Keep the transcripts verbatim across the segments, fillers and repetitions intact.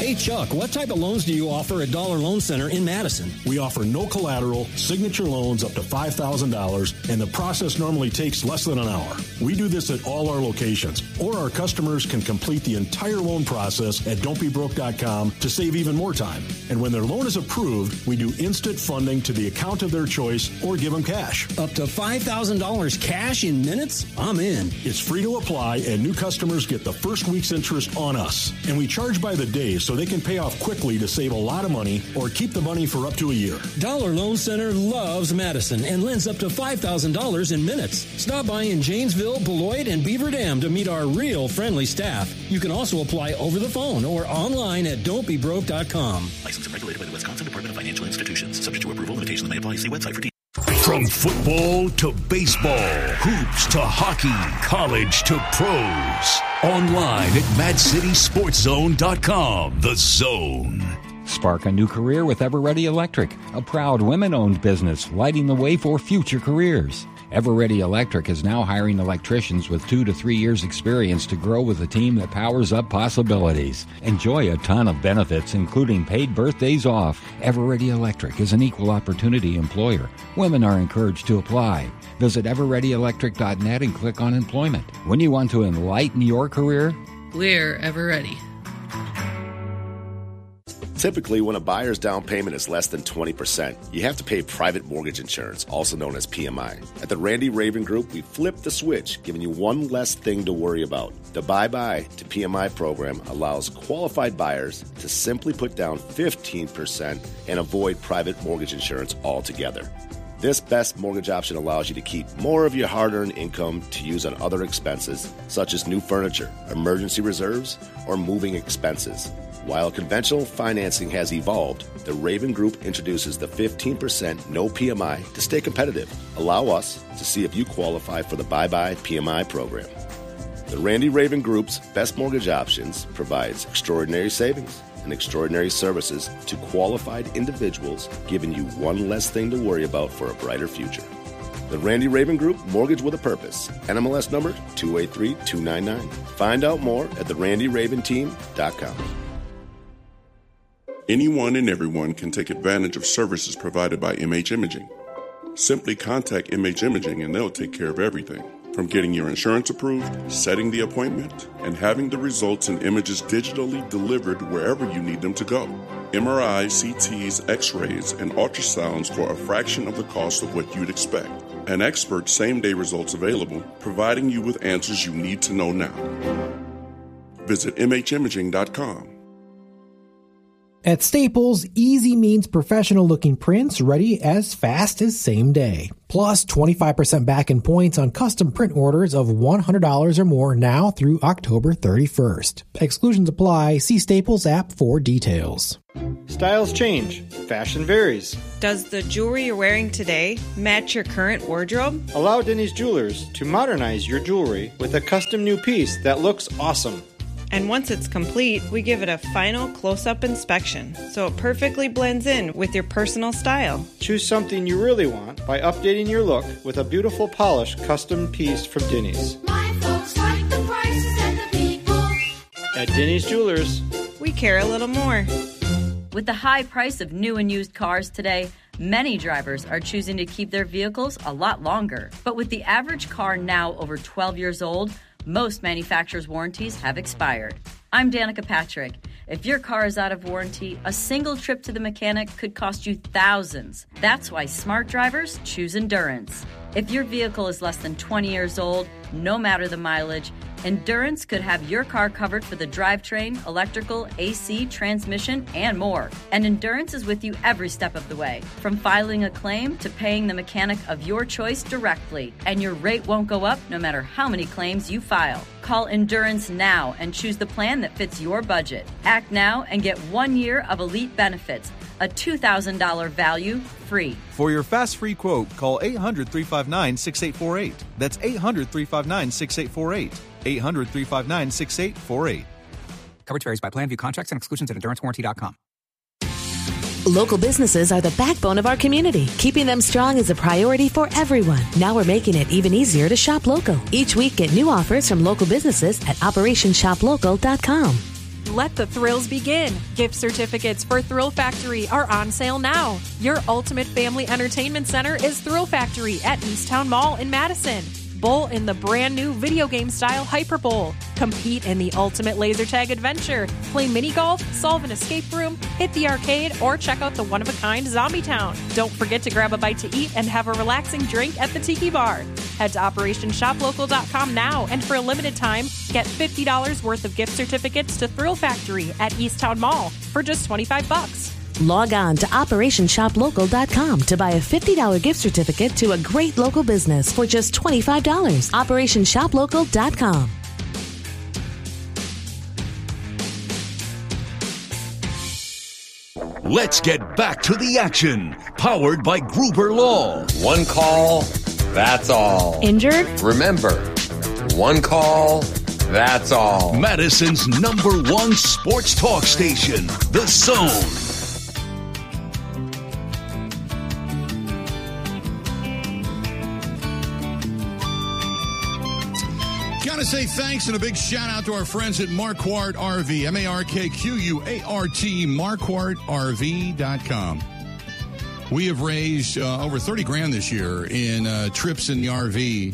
Hey, Chuck, what type of loans do you offer at Dollar Loan Center in Madison? We offer no collateral, signature loans up to five thousand dollars, and the process normally takes less than an hour. We do this at all our locations, or our customers can complete the entire loan process at don't be broke dot com to save even more time. And when their loan is approved, we do instant funding to the account of their choice or give them cash. Up to five thousand dollars cash in minutes? I'm in. It's free to apply, and new customers get the first week's interest on us. And we charge by the day so they can pay off quickly to save a lot of money or keep the money for up to a year. Dollar Loan Center loves Madison and lends up to five thousand dollars in minutes. Stop by in Janesville, Beloit, and Beaver Dam to meet our real friendly staff. You can also apply over the phone or online at don't be broke dot com. Licensed and regulated by the Wisconsin Department of Financial Institutions. Subject to approval. Limitations may apply. See website for details. From football to baseball, hoops to hockey, college to pros. Online at mad city sports zone dot com. The Zone. Spark a new career with Everready Electric, a proud women-owned business lighting the way for future careers. Everready Electric is now hiring electricians with two to three years experience to grow with a team that powers up possibilities. Enjoy a ton of benefits, including paid birthdays off. Everready Electric is an equal opportunity employer. Women are encouraged to apply. Visit ever ready electric dot net and click on employment. When you want to enlighten your career, we're Everready. Typically, when a buyer's down payment is less than twenty percent, you have to pay private mortgage insurance, also known as P M I. At the Randy Raven Group, we flipped the switch, giving you one less thing to worry about. The Bye-Bye to P M I program allows qualified buyers to simply put down fifteen percent and avoid private mortgage insurance altogether. This best mortgage option allows you to keep more of your hard-earned income to use on other expenses, such as new furniture, emergency reserves, or moving expenses. While conventional financing has evolved, the Raven Group introduces the fifteen percent no P M I to stay competitive. Allow us to see if you qualify for the Bye-Bye P M I program. The Randy Raven Group's best mortgage options provides extraordinary savings and extraordinary services to qualified individuals, giving you one less thing to worry about for a brighter future. The Randy Raven Group, Mortgage with a Purpose. N M L S number two eight three two nine nine. Find out more at the randy raven team dot com. Anyone and everyone can take advantage of services provided by M H Imaging. Simply contact M H Imaging and they'll take care of everything, from getting your insurance approved, setting the appointment, and having the results and images digitally delivered wherever you need them to go. M R Is, C Ts, X-rays, and ultrasounds for a fraction of the cost of what you'd expect. An expert same-day results available, providing you with answers you need to know now. Visit M H imaging dot com. At Staples, easy means professional-looking prints ready as fast as same day. Plus twenty-five percent back in points on custom print orders of one hundred dollars or more now through October thirty-first. Exclusions apply. See Staples app for details. Styles change. Fashion varies. Does the jewelry you're wearing today match your current wardrobe? Allow Denny's Jewelers to modernize your jewelry with a custom new piece that looks awesome. And once it's complete, we give it a final close-up inspection, so it perfectly blends in with your personal style. Choose something you really want by updating your look with a beautiful polished custom piece from Denny's. My folks like the prices and the people. At Denny's Jewelers, we care a little more. With the high price of new and used cars today, many drivers are choosing to keep their vehicles a lot longer. But with the average car now over twelve years old, most manufacturers' warranties have expired. I'm Danica Patrick. If your car is out of warranty, a single trip to the mechanic could cost you thousands. That's why smart drivers choose Endurance. If your vehicle is less than twenty years old, no matter the mileage, Endurance could have your car covered for the drivetrain, electrical, A C, transmission, and more. And Endurance is with you every step of the way, from filing a claim to paying the mechanic of your choice directly. And your rate won't go up no matter how many claims you file. Call Endurance now and choose the plan that fits your budget. Act now and get one year of elite benefits, a two thousand dollars value free. For your fast free quote, call eight hundred, three five nine, six eight four eight. That's eight hundred, three five nine, six eight four eight. eight hundred, three five nine, six eight four eight. Coverage varies by plan. View contracts and exclusions at endurance warranty dot com. Local businesses are the backbone of our community. Keeping them strong is a priority for everyone. Now we're making it even easier to shop local. Each week, get new offers from local businesses at operation shop local dot com. Let the thrills begin. Gift certificates for Thrill Factory are on sale now. Your ultimate family entertainment center is Thrill Factory at Easttown Mall in Madison. Bowl in the brand new video game style Hyper Bowl. Compete in the ultimate laser tag adventure. Play mini golf, solve an escape room, hit the arcade, or check out the one-of-a-kind Zombie Town. Don't forget to grab a bite to eat and have a relaxing drink at the Tiki Bar. Head to operation shop local dot com now, and for a limited time, get fifty dollars worth of gift certificates to Thrill Factory at Easttown Mall for just twenty-five bucks. Log on to operation shop local dot com to buy a fifty dollars gift certificate to a great local business for just twenty-five dollars. operation shop local dot com. Let's get back to the action. Powered by Gruber Law. One call, that's all. Injured? Remember, one call, that's all. Madison's number one sports talk station, The Zone. Gotta say thanks and a big shout out to our friends at Marquardt R V, M A R K Q U A R T, Marquardt R V dot com. We have raised uh, over thirty grand this year in uh, trips in the R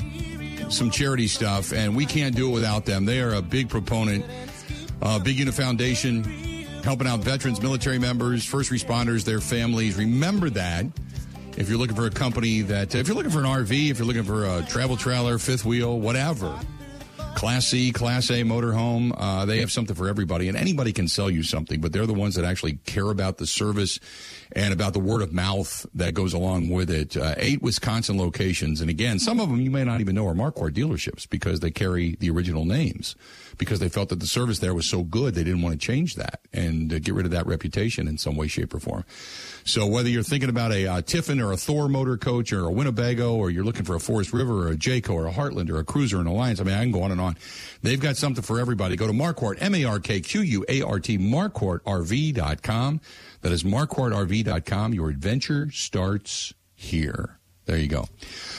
V, some charity stuff, and we can't do it without them. They are a big proponent, uh, Big Unit Foundation, helping out veterans, military members, first responders, their families. Remember that. If you're looking for a company that, if you're looking for an R V, if you're looking for a travel trailer, fifth wheel, whatever, Class C, Class A motorhome, uh, they have something for everybody. And anybody can sell you something, but they're the ones that actually care about the service and about the word of mouth that goes along with it. Uh, eight Wisconsin locations. And again, some of them you may not even know are Marquardt dealerships because they carry the original names, because they felt that the service there was so good they didn't want to change that and uh, get rid of that reputation in some way, shape, or form. So whether you're thinking about a uh, Tiffin or a Thor motor coach or a Winnebago, or you're looking for a Forest River or a Jayco or a Heartland or a Cruiser and Alliance, I mean, I can go on and on. They've got something for everybody. Go to Marquardt, M A R K Q U A R T, Marquardt R V dot com. That is Marquardt R V dot com. Your adventure starts here. There you go.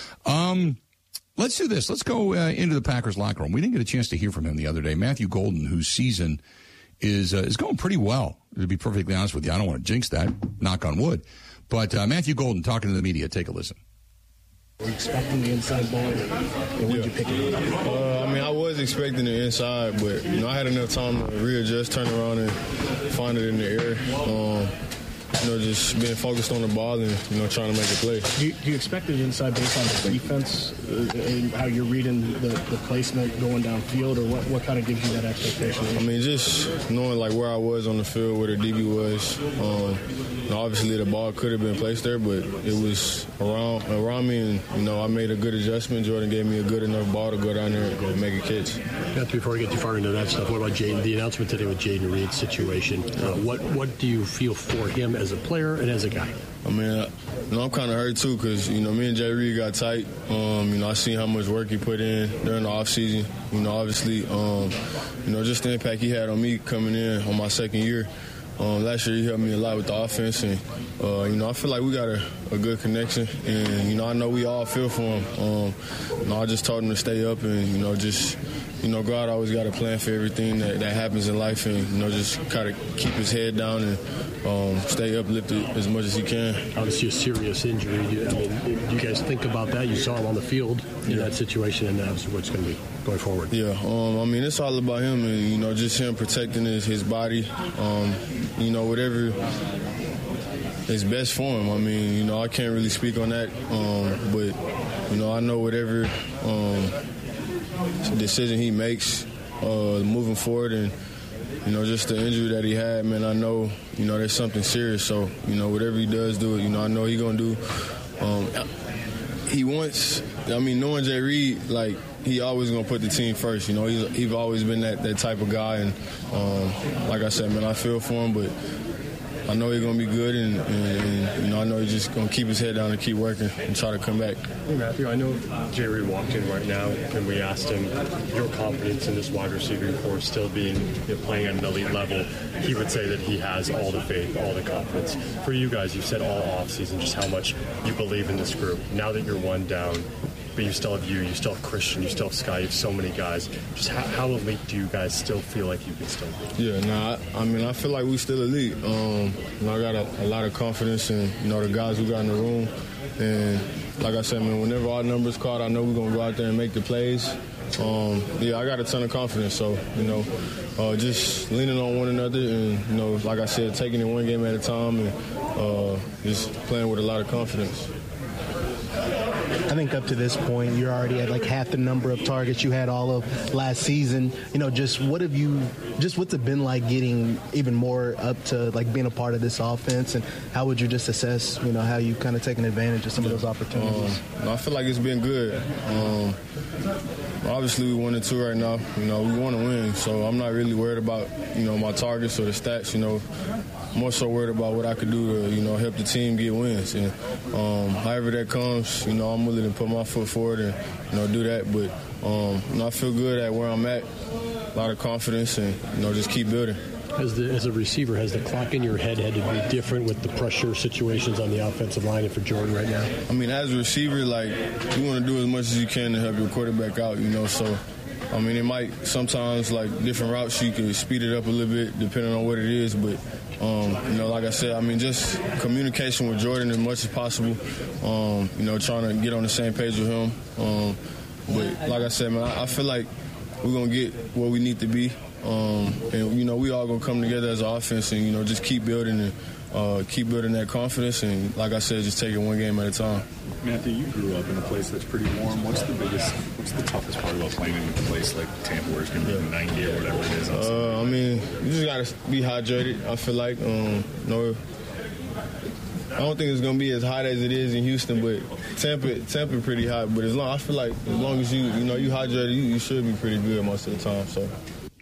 Um, let's do this. Let's go uh, into the Packers locker room. We didn't get a chance to hear from him the other day. Matthew Golden, whose season is uh, is going pretty well, to be perfectly honest with you. I don't want to jinx that, knock on wood. But uh, Matthew Golden talking to the media. Take a listen. Were you expecting the inside ball, and when did you pick it up? Uh, I mean, I was expecting the inside, but, you know, I had enough time to readjust, turn around, and find it in the air. Um, you know, just being focused on the ball and, you know, trying to make a play. Do you, do you expect it inside based on the defense uh, and how you're reading the, the placement going downfield, or what, what kind of gives you that expectation? I mean, just knowing, like, where I was on the field, where the D B was. Um, you know, obviously, the ball could have been placed there, but it was around around me, and, you know, I made a good adjustment. Jordan gave me a good enough ball to go down there and make a catch. Before we get too far into that stuff, what about Jaden, the announcement today with Jaden Reed's situation? Uh, what, what do you feel for him as a player and as a guy? I mean, I, you know, I'm kind of hurt, too, because, you know, me and Jay Reed got tight. Um, you know, I seen how much work he put in during the offseason. You know, obviously, um, you know, just the impact he had on me coming in on my second year. Um, last year, he helped me a lot with the offense, and, uh, you know, I feel like we got a, a good connection, and, you know, I know we all feel for him. Um, you know, I just told him to stay up and, you know, just, you know, God always got a plan for everything that, that happens in life, and, you know, just kind of keep his head down and um, stay uplifted as much as he can. Obviously, a serious injury. I mean, do you guys think about that? You saw him on the field in yeah. that situation, and that's what's going to be going forward. Yeah, um, I mean, it's all about him, and, you know, just him protecting his, his body. Um, you know, whatever is best for him. I mean, you know, I can't really speak on that, um, but, you know, I know whatever um, decision he makes uh, moving forward, and, you know, just the injury that he had, man, I know, you know, there's something serious. So, you know, whatever he does do it, you know, I know he's going to do. Um, he wants, I mean, knowing Jay Reed, like, he always going to put the team first. You know, he's, he's always been that, that type of guy. And, um, like I said, man, I feel for him, but I know he's going to be good, and, and, and, you know, I know he's just going to keep his head down and keep working and try to come back. Hey, Matthew, I know Jay Reed walked in right now, and we asked him your confidence in this wide receiving corps still being, you know, playing at an elite level. He would say that he has all the faith, all the confidence. For you guys, you've said all offseason just how much you believe in this group. Now that you're one down, but you still have you, you still have Christian, you still have Sky, you have so many guys. Just how, how elite do you guys still feel like you can still be? Yeah, nah, I, I mean, I feel like we still elite. Um, you know, I got a, a lot of confidence in, you know, the guys we got in the room. And like I said, man, whenever our numbers called, I know we're going to go out there and make the plays. Um, yeah, I got a ton of confidence. So, you know, uh, just leaning on one another and, you know, like I said, taking it one game at a time and uh, just playing with a lot of confidence. I think up to this point, you're already at like half the number of targets you had all of last season. You know, just what have you, just what's it been like getting even more up to like being a part of this offense, and how would you just assess, you know, how you kind of taken advantage of some of those opportunities? Um, I feel like it's been good. Um, obviously, we one and two right now. You know, we want to win, so I'm not really worried about, you know, my targets or the stats. You know, more so worried about what I could do to, you know, help the team get wins. And um, however that comes, you know, I'm willing to put my foot forward and, you know, do that. But um, you know, I feel good at where I'm at. A lot of confidence, and, you know, just keep building. As, the, as a receiver, has the clock in your head had to be different with the pressure situations on the offensive line and for Jordan right now? I mean, as a receiver, like, you want to do as much as you can to help your quarterback out, you know, so, I mean, it might sometimes, like, different routes, you can speed it up a little bit depending on what it is, but, um, you know, like I said, I mean, just communication with Jordan as much as possible, um, you know, trying to get on the same page with him. Um, but, like I said, man, I, I feel like we're going to get where we need to be. Um, and, you know, we all going to come together as an offense and, you know, just keep building and uh, keep building that confidence. And, like I said, just take it one game at a time. Matthew, you grew up in a place that's pretty warm. What's the biggest, what's the toughest part about playing in a place like Tampa where it's going to be ninety or whatever it is? Uh, I mean, you just got to be hydrated, I feel like. Um, you know, I don't think it's going to be as hot as it is in Houston, but Tampa, Tampa pretty hot. But as long, I feel like as long as you, you know, you hydrated, you, you should be pretty good most of the time, so.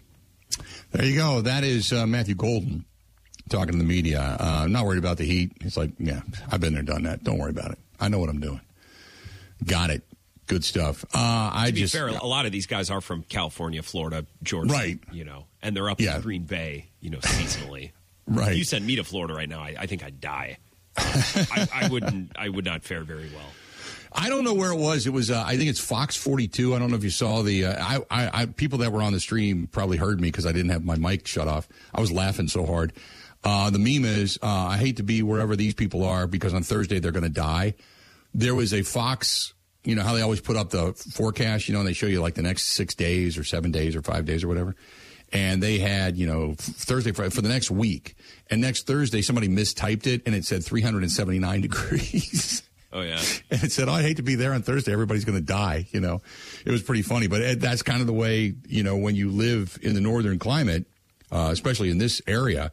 There you go. That is uh, Matthew Golden talking to the media. Uh, I'm not worried about the heat. He's like, yeah, I've been there, done that. Don't worry about it. I know what I'm doing. Got it. Good stuff. Uh, I to be just fair, a lot of these guys are from California, Florida, Georgia, right? You know, and they're up yeah. in Green Bay, you know, seasonally. Right. If you send me to Florida right now, I, I think I'd die. I, I wouldn't. I would not fare very well. I don't know where it was. It was, uh, I think it's Fox forty-two. I don't know if you saw the, uh, I, I, I, people that were on the stream probably heard me because I didn't have my mic shut off. I was laughing so hard. Uh, the meme is, uh, I hate to be wherever these people are because on Thursday they're going to die. There was a Fox, you know how they always put up the forecast, you know, and they show you like the next six days or seven days or five days or whatever. And they had, you know, Thursday for, for the next week. And next Thursday somebody mistyped it and it said three hundred seventy-nine degrees. Oh, yeah. And it said, oh, I hate to be there on Thursday. Everybody's going to die. You know, it was pretty funny. But it, that's kind of the way, you know, when you live in the northern climate, uh, especially in this area,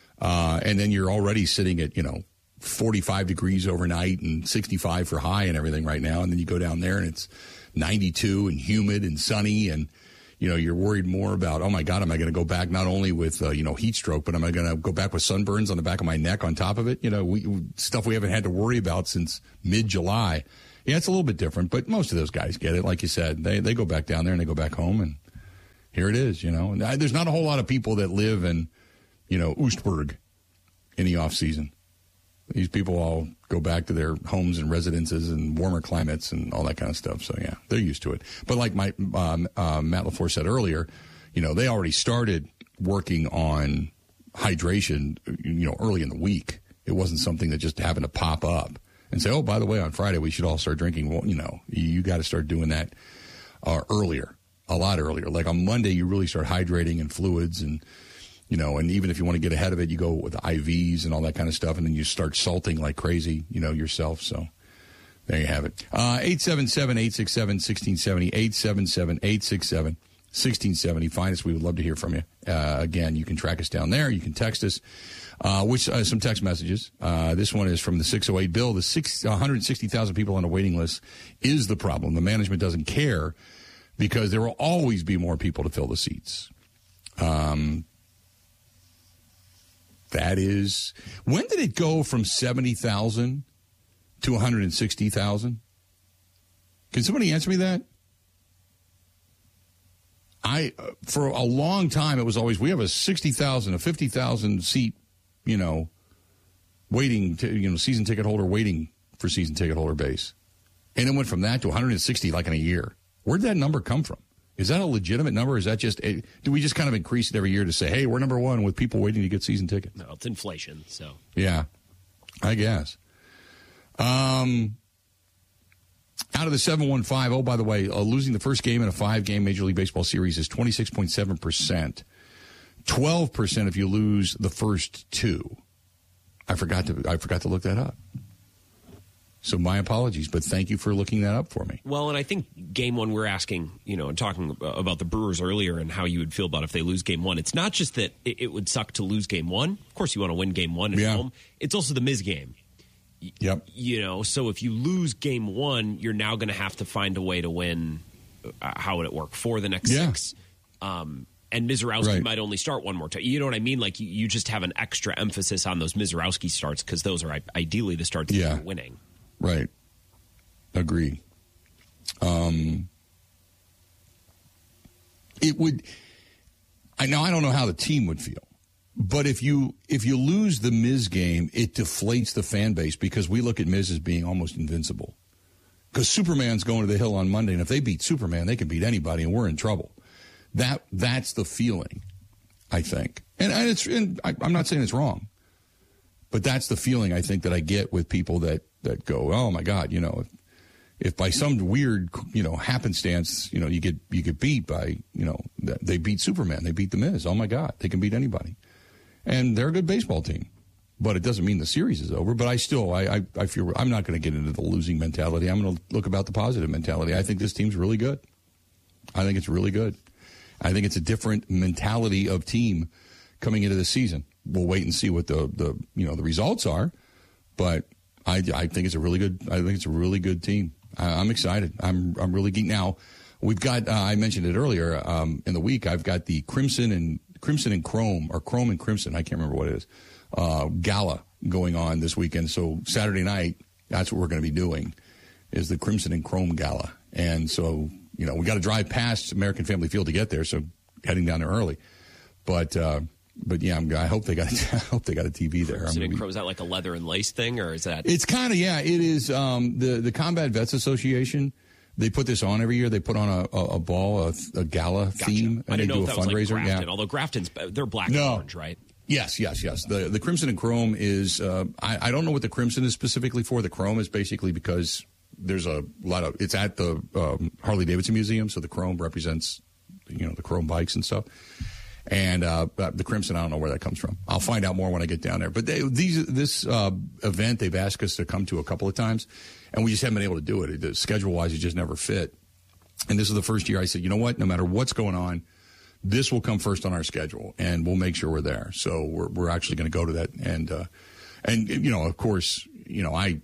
uh, and then you're already sitting at, you know, forty-five degrees overnight and sixty-five for high and everything right now. And then you go down there and it's ninety-two and humid and sunny and, you know, you're worried more about, oh, my God, am I going to go back not only with, uh, you know, heat stroke, but am I going to go back with sunburns on the back of my neck on top of it? You know, we, stuff we haven't had to worry about since mid-July. Yeah, it's a little bit different, but most of those guys get it. Like you said, they, they go back down there and they go back home, and here it is, you know. And I, there's not a whole lot of people that live in, you know, Oostburg in the off-season. These people all go back to their homes and residences and warmer climates and all that kind of stuff. So, yeah, they're used to it. But like my um, uh, Matt LaFleur said earlier, you know, they already started working on hydration, you know, early in the week. It wasn't something that just happened to pop up and say, oh, by the way, on Friday we should all start drinking. Well, you know, you, you got to start doing that uh, earlier, a lot earlier. Like on Monday, you really start hydrating and fluids and, you know, and even if you want to get ahead of it, you go with I Vs and all that kind of stuff, and then you start salting like crazy, you know, yourself. So there you have it. Uh, eight seven seven, eight six seven, one six seven zero, eight seven seven, eight six seven, one six seven zero. Find us. We would love to hear from you. Uh, again, you can track us down there. You can text us, uh, which uh, some text messages. Uh, this one is from the six oh eight Bill. The six, one hundred sixty thousand people on a waiting list is the problem. The management doesn't care because there will always be more people to fill the seats. Um, That is, when did it go from seventy thousand to one hundred sixty thousand? Can somebody answer me that? I, uh, for a long time, it was always, we have a sixty thousand, a fifty thousand seat, you know, waiting, to, you know, season ticket holder waiting for season ticket holder base. And it went from that to one hundred sixty like in a year. Where'd that number come from? Is that a legitimate number? Is that just, a, do we just kind of increase it every year to say, hey, we're number one with people waiting to get season tickets? No, it's inflation, so. Yeah, I guess. Um, out of the seven one five, oh, by the way, uh, losing the first game in a five-game Major League Baseball series is twenty-six point seven percent. twelve percent if you lose the first two. I forgot to I forgot to look that up. So my apologies, but thank you for looking that up for me. Well, and I think game one, we're asking, you know, and talking about the Brewers earlier and how you would feel about if they lose game one. It's not just that it, it would suck to lose game one. Of course, you want to win game one at yeah. home. It's also the Miz game. Yep. You know, so if you lose game one, you're now going to have to find a way to win. Uh, how would it work for the next yeah. six? Um, and Mizorowski right. might only start one more time. You know what I mean? Like, you, you just have an extra emphasis on those Mizorowski starts because those are ideally the starts yeah. that you're winning. Right. Agreed. Um, it would. I now I don't know how the team would feel, but if you if you lose the Miz game, it deflates the fan base because we look at Miz as being almost invincible. Because Superman's going to the Hill on Monday, and if they beat Superman, they can beat anybody, and we're in trouble. That that's the feeling, I think, and, and it's. And I, I'm not saying it's wrong, but that's the feeling I think that I get with people that that go, oh my God, you know. If, If by some weird, you know, happenstance, you know, you get you get beat by, you know, they beat Superman, they beat the Miz. Oh my God, they can beat anybody, and they're a good baseball team. But it doesn't mean the series is over. But I still, I, I, I feel I'm not going to get into the losing mentality. I'm going to look about the positive mentality. I think this team's really good. I think it's really good. I think it's a different mentality of team coming into the season. We'll wait and see what the the you know the results are, but I, I think it's a really good. I think it's a really good team. I'm excited. I'm I'm really geeked. Now, we've got, uh, I mentioned it earlier, um, in the week, I've got the Crimson and Crimson and Chrome, or Chrome and Crimson, I can't remember what it is, uh, gala going on this weekend. So Saturday night, that's what we're going to be doing, is the Crimson and Chrome gala. And so, you know, we got to drive past American Family Field to get there, so heading down there early. But, uh, But yeah, I'm, I hope they got. I hope they got a T V there. Is, be, it, is that like a leather and lace thing, or is that? It's kind of yeah. It is um, the the Combat Vets Association. They put this on every year. They put on a, a, a ball, a, a gala gotcha. theme, and I they didn't do know a if that fundraiser. Was like Grafton, yeah, although Grafton's they're black no. and orange, right? Yes, yes, yes. The the Crimson and Chrome is. Uh, I, I don't know what the Crimson is specifically for. The Chrome is basically because there's a lot of. It's at the um, Harley Davidson Museum, so the Chrome represents, you know, the Chrome bikes and stuff. And uh, the Crimson, I don't know where that comes from. I'll find out more when I get down there. But they, these this uh, event, they've asked us to come to a couple of times, and we just haven't been able to do it. it Schedule-wise, it just never fit. And this is the first year I said, you know what? No matter what's going on, this will come first on our schedule, and we'll make sure we're there. So we're we're actually going to go to that. And uh, and you know, of course, you know, I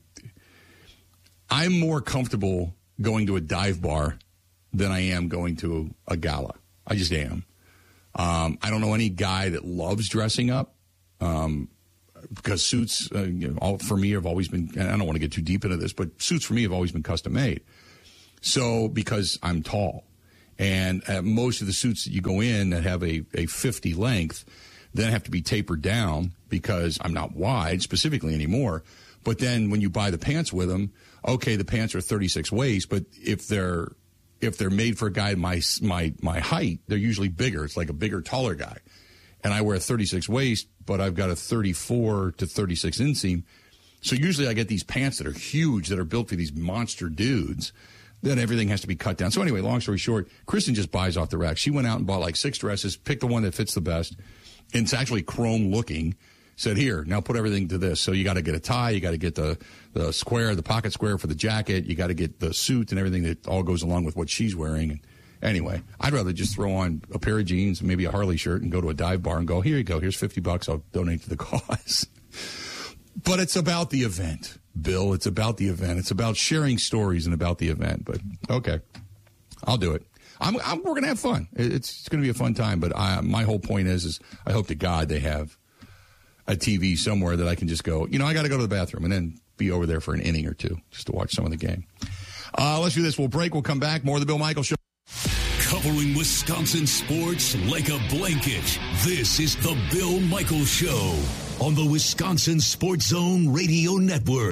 I'm more comfortable going to a dive bar than I am going to a gala. I just am. Um, I don't know any guy that loves dressing up um, because suits, uh, you know, all, for me, have always been, and I don't want to get too deep into this, but suits for me have always been custom made. So, because I'm tall, and uh, most of the suits that you go in that have a, a fifty length then have to be tapered down because I'm not wide specifically anymore. But then when you buy the pants with them, okay, the pants are thirty-six waist, but if they're If they're made for a guy my my my height, they're usually bigger. It's like a bigger, taller guy. And I wear a thirty-six waist, but I've got a thirty-four to thirty-six inseam. So usually I get these pants that are huge, that are built for these monster dudes. Then everything has to be cut down. So anyway, long story short, Kristen just buys off the rack. She went out and bought like six dresses, picked the one that fits the best. And it's actually chrome looking. Said, here, now put everything to this. So you got to get a tie, you got to get the, the square, the pocket square for the jacket, you got to get the suit and everything that all goes along with what she's wearing. And anyway, I'd rather just throw on a pair of jeans, maybe a Harley shirt, and go to a dive bar and go, here you go, here's fifty bucks, I'll donate to the cause. But it's about the event, Bill. It's about the event. It's about sharing stories and about the event. But, okay, I'll do it. I'm, I'm, we're going to have fun. It's, it's going to be a fun time. But I, my whole point is, is I hope to God they have a T V somewhere that I can just go, you know, I got to go to the bathroom and then be over there for an inning or two just to watch some of the game. Uh, let's do this. We'll break. We'll come back. More of the Bill Michaels Show. Covering Wisconsin sports like a blanket. This is the Bill Michaels Show on the Wisconsin Sports Zone Radio Network.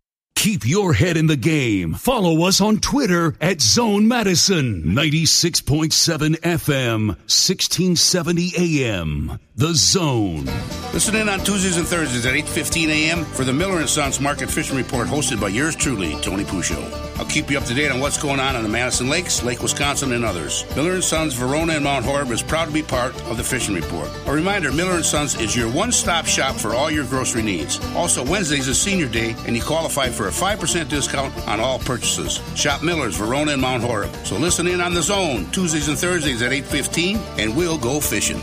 Keep your head in the game. Follow us on Twitter at Zone Madison. ninety-six point seven F M, sixteen seventy A M. The Zone. Listen in on Tuesdays and Thursdays at eight fifteen A M for the Miller and Sons Market Fishing Report hosted by yours truly, Tony Puccio. I'll keep you up to date on what's going on on the Madison Lakes, Lake Wisconsin, and others. Miller and Sons, Verona, and Mount Horeb is proud to be part of the Fishing Report. A reminder, Miller and Sons is your one-stop shop for all your grocery needs. Also, Wednesday's is Senior Day, and you qualify for a five percent discount on all purchases. Shop Miller's, Verona, and Mount Horeb. So listen in on The Zone, Tuesdays and Thursdays at eight fifteen, and we'll go fishing.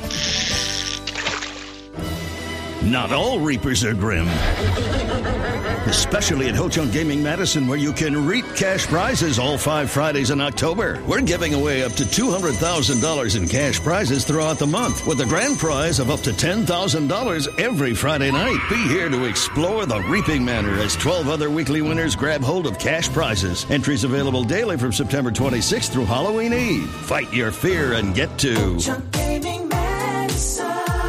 Not all reapers are grim. Especially at Ho Chunk Gaming Madison, where you can reap cash prizes all five Fridays in October. We're giving away up to two hundred thousand dollars in cash prizes throughout the month, with a grand prize of up to ten thousand dollars every Friday night. Be here to explore the reaping manor as twelve other weekly winners grab hold of cash prizes. Entries available daily from September twenty-sixth through Halloween Eve. Fight your fear and get to Ho Chunk Gaming Madison.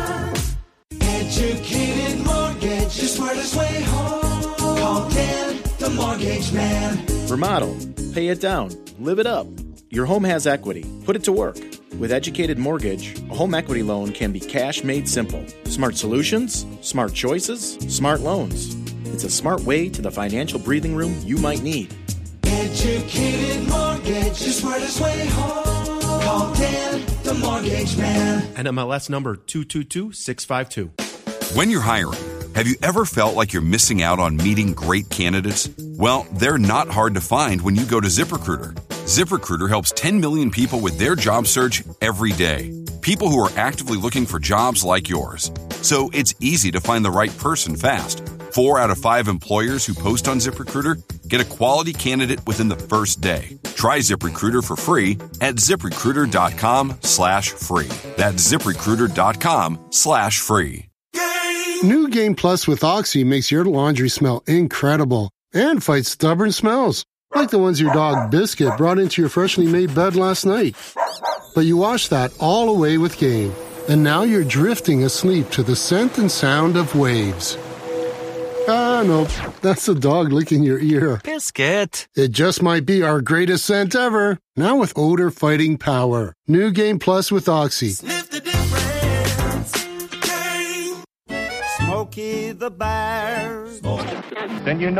Educated mortgage, the smartest way home. Call Dan, the mortgage man. Remodel, pay it down, live it up. Your home has equity. Put it to work. With Educated Mortgage, a home equity loan can be cash made simple. Smart solutions, smart choices, smart loans. It's a smart way to the financial breathing room you might need. Educated mortgage, the smartest way home. Call Dan, the mortgage man. N M L S number two two two six five two. When you're hiring, have you ever felt like you're missing out on meeting great candidates? Well, they're not hard to find when you go to ZipRecruiter. ZipRecruiter helps ten million people with their job search every day. People who are actively looking for jobs like yours. So it's easy to find the right person fast. Four out of five employers who post on ZipRecruiter get a quality candidate within the first day. Try ZipRecruiter for free at ZipRecruiter.com slash free. That's ZipRecruiter.com slash free. New Game Plus with Oxy makes your laundry smell incredible and fights stubborn smells, like the ones your dog Biscuit brought into your freshly made bed last night. But you wash that all away with Game, and now you're drifting asleep to the scent and sound of waves. Ah, no, that's the dog licking your ear. Biscuit. It just might be our greatest scent ever, now with odor-fighting power. New Game Plus with Oxy. Sniff the difference. Game. Smokey the Bear. Then you know